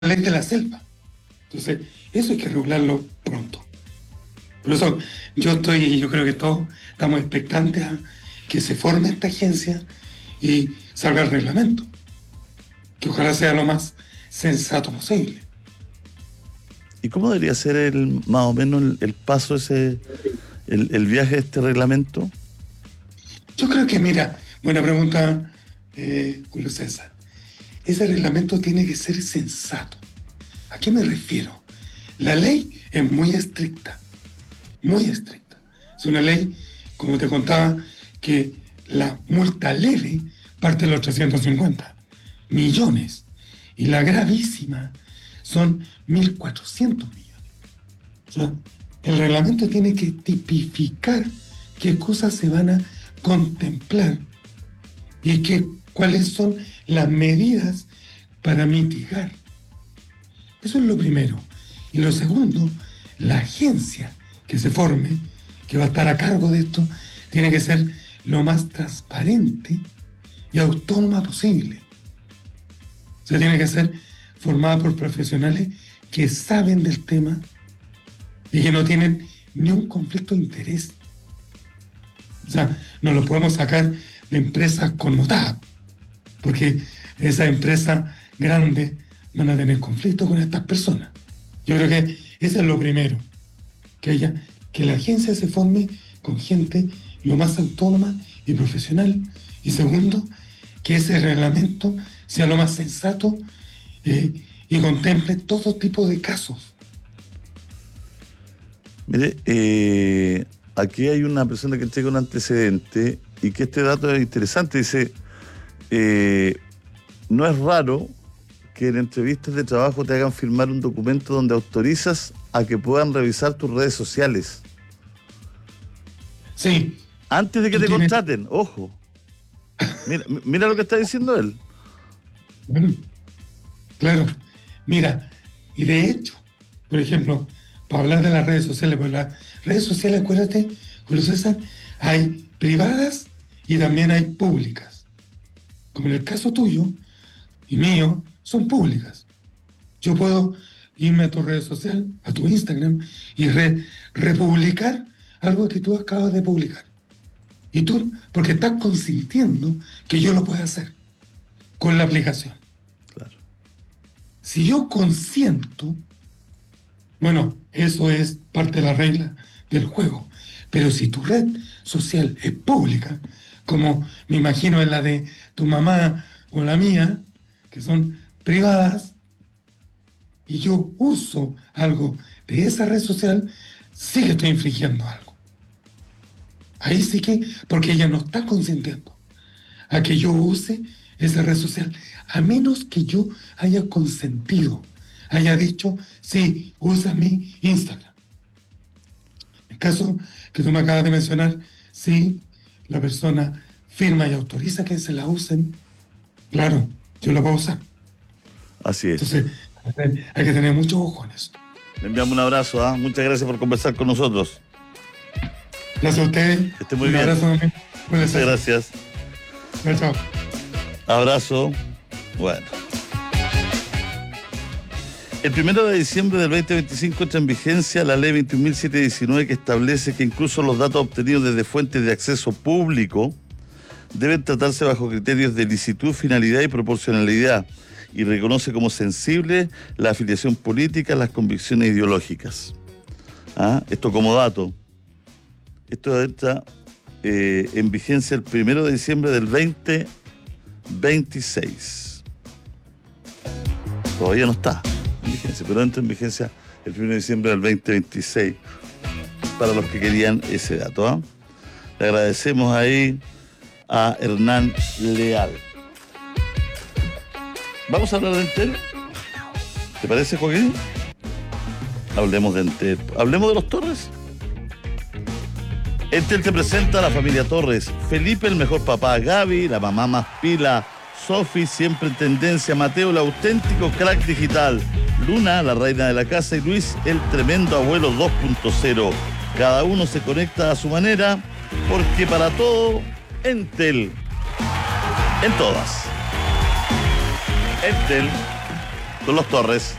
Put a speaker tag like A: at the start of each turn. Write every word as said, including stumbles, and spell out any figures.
A: ley de la selva. Entonces, eso hay que regularlo pronto. Por eso yo estoy, yo creo que todos estamos expectantes a que se forme esta agencia y salga el reglamento, que ojalá sea lo más sensato posible.
B: ¿Y cómo debería ser el más o menos el, el paso ese, el, el viaje de este reglamento?
A: Yo creo que, mira, buena pregunta, eh, Julio César. Ese reglamento tiene que ser sensato. ¿A qué me refiero? La ley es muy estricta, muy estricta. Es una ley, como te contaba, que la multa leve parte de los trescientos cincuenta millones y la gravísima son mil cuatrocientos millones. O sea, el reglamento tiene que tipificar qué cosas se van a contemplar y que, cuáles son las medidas para mitigar. Eso es lo primero. Y lo segundo, la agencia que se forme, que va a estar a cargo de esto, tiene que ser lo más transparente y autónoma posible. O sea, tiene que ser formada por profesionales que saben del tema y que no tienen ni un conflicto de interés. O sea, no lo podemos sacar de empresas connotadas, porque esas empresas grandes van a tener conflicto con estas personas. Yo creo que eso es lo primero, que haya, que la agencia se forme con gente lo más autónoma y profesional. Y segundo, que ese reglamento sea lo más sensato eh, y contemple todo tipo de casos.
B: Mire, eh, aquí hay una persona que entrega un antecedente y que este dato es interesante. Dice, eh, no es raro que en entrevistas de trabajo te hagan firmar un documento donde autorizas a que puedan revisar tus redes sociales.
A: Sí.
B: Antes de que te
A: tienes...
B: contraten, ojo. Mira, mira lo que está diciendo él.
A: Bueno, claro. Mira, y de hecho, por ejemplo, para hablar de las redes sociales, pues las redes sociales, acuérdate, Julio César, hay privadas y también hay públicas. Como en el caso tuyo y mío, son públicas. Yo puedo irme a tu red social, a tu Instagram, y re, republicar algo que tú acabas de publicar. Y tú, porque estás consintiendo que yo lo pueda hacer con la aplicación.
B: Claro.
A: Si yo consiento, bueno, eso es parte de la regla del juego. Pero si tu red social es pública, como me imagino es la de tu mamá o la mía, que son privadas, y yo uso algo de esa red social, sí que estoy infringiendo algo. Ahí sí que, porque ella no está consintiendo a que yo use esa red social, a menos que yo haya consentido, haya dicho, sí, usa mi Instagram. En el caso que tú me acabas de mencionar, sí, la persona firma y autoriza que se la usen, claro, yo la puedo usar.
B: Así es.
A: Entonces, hay que tener mucho ojo en eso.
B: Le enviamos un abrazo, ¿eh? Muchas gracias por conversar con nosotros.
A: Gracias a ustedes.
B: Que esté muy
A: un
B: bien.
A: Abrazo también.
B: Muchas gracias.
A: Chao, chao.
B: Abrazo. Bueno. El primero de diciembre del veinte veinticinco entra en vigencia la ley veintiún mil setecientos diecinueve, que establece que incluso los datos obtenidos desde fuentes de acceso público deben tratarse bajo criterios de licitud, finalidad y proporcionalidad, y reconoce como sensible la afiliación política, las convicciones ideológicas. ¿Ah? Esto como dato. Esto entra eh, en vigencia el primero de diciembre del veinte veintiséis. Todavía no está en vigencia, pero entra en vigencia el primero de diciembre del veinte veintiséis, para los que querían ese dato. ¿eh? Le agradecemos ahí a Hernán Leal. ¿Vamos a hablar de Entel? ¿Te parece, Joaquín? Hablemos de Entel. ¿Hablemos de los Torres? Entel te presenta a la familia Torres. Felipe, el mejor papá. Gaby, la mamá más pila. Sofi, siempre en tendencia. Mateo, el auténtico crack digital. Luna, la reina de la casa. Y Luis, el tremendo abuelo dos punto cero. Cada uno se conecta a su manera, porque para todo, Entel. En todas. Entel Con los Torres.